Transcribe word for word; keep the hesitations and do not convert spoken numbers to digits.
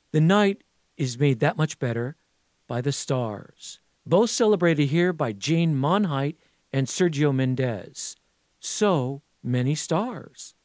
The night is made that much better by the stars, both celebrated here by Jean Monheit and Sergio Mendes. So many stars.